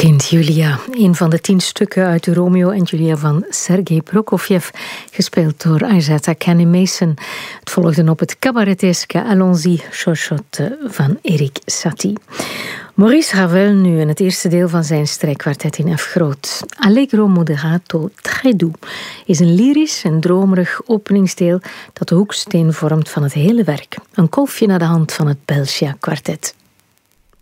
Kind Julia, een van de 10 stukken uit Romeo en Julia van Sergei Prokofjev, gespeeld door Isata Kenny Mason. Het volgde op het cabareteske Allons-y, Chochotte van Erik Satie. Maurice Ravel nu in het eerste deel van zijn strijkkwartet in F groot. Allegro moderato très doux is een lyrisch en dromerig openingsdeel dat de hoeksteen vormt van het hele werk. Een kolfje naar de hand van het Belgia kwartet.